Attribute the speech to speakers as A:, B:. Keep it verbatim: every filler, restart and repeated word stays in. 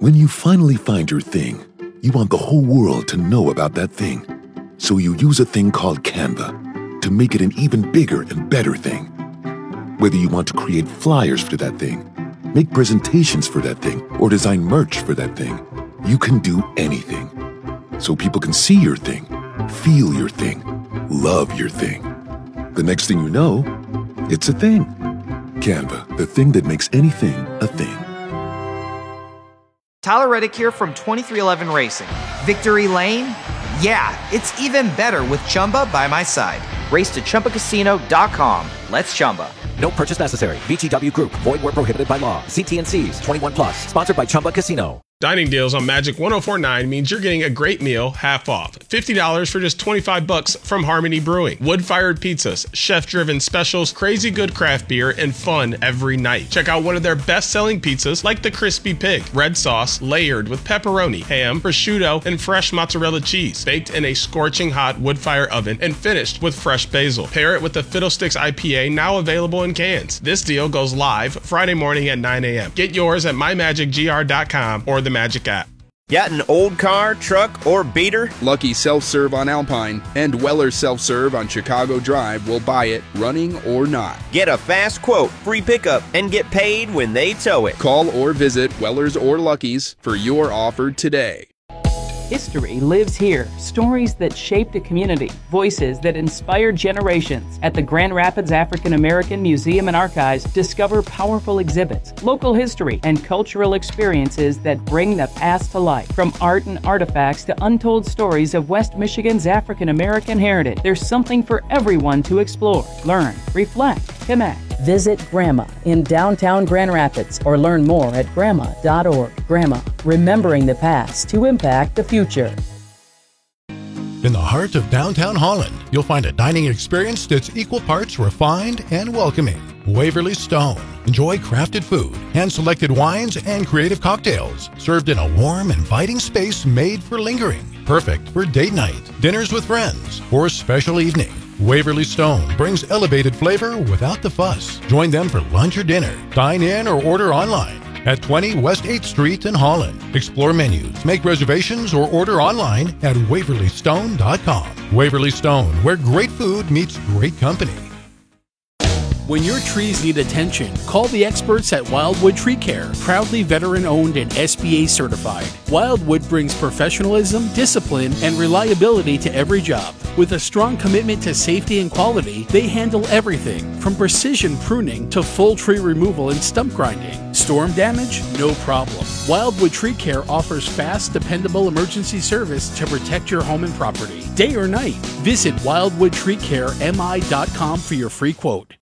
A: When you finally find your thing, you want the whole world to know about that thing. So you use a thing called Canva to make it an even bigger and better thing. Whether you want to create flyers for that thing, make presentations for that thing, or design merch for that thing, you can do anything. So people can see your thing, feel your thing, love your thing. The next thing you know, it's a thing. Canva, the thing that makes anything a thing.
B: Tyler Reddick here from twenty-three eleven Racing. Victory Lane? Yeah, it's even better with Chumba by my side. Race to Chumba Casino dot com. Let's Chumba.
C: No purchase necessary. V G W Group. Void where prohibited by law. See T and C's. twenty-one plus. Sponsored by Chumba Casino.
D: Dining deals on Magic ten forty-nine means you're getting a great meal half off. fifty dollars for just twenty-five bucks from Harmony Brewing. Wood-fired pizzas, chef-driven specials, crazy good craft beer, and fun every night. Check out one of their best-selling pizzas like the Crispy Pig. Red sauce layered with pepperoni, ham, prosciutto, and fresh mozzarella cheese. Baked in a scorching hot wood-fire oven and finished with fresh basil. Pair it with the Fiddlesticks I P A, now available in cans. This deal goes live Friday morning at nine a.m. Get yours at my magic g r dot com or the Magic app.
E: Got an old car, truck, or beater?
F: Lucky Self-Serve on Alpine and Weller Self-Serve on Chicago Drive will buy it, running or not.
E: Get a fast quote, free pickup, and get paid when they tow it.
F: Call or visit Weller's or Lucky's for your offer today.
G: History lives here. Stories that shaped a community. Voices that inspired generations. At the Grand Rapids African American Museum and Archives, discover powerful exhibits, local history, and cultural experiences that bring the past to life. From art and artifacts to untold stories of West Michigan's African American heritage, there's something for everyone to explore, learn, reflect, connect. Visit Grandma in downtown Grand Rapids or learn more at grandma dot org. Grandma, remembering the past to impact the future.
H: In the heart of downtown Holland, you'll find a dining experience that's equal parts refined and welcoming. Waverly Stone. Enjoy crafted food, hand-selected wines, and creative cocktails, served in a warm, inviting space made for lingering. Perfect for date night, dinners with friends, or a special evening. Waverly Stone brings elevated flavor without the fuss. Join them for lunch or dinner. Dine in or order online at twenty West eighth Street in Holland. Explore menus, make reservations, or order online at waverly stone dot com. Waverly Stone, where great food meets great company.
I: When your trees need attention, call the experts at Wildwood Tree Care, proudly veteran-owned and S B A certified. Wildwood brings professionalism, discipline, and reliability to every job. With a strong commitment to safety and quality, they handle everything from precision pruning to full tree removal and stump grinding. Storm damage? No problem. Wildwood Tree Care offers fast, dependable emergency service to protect your home and property. Day or night, visit wildwood tree care m i dot com for your free quote.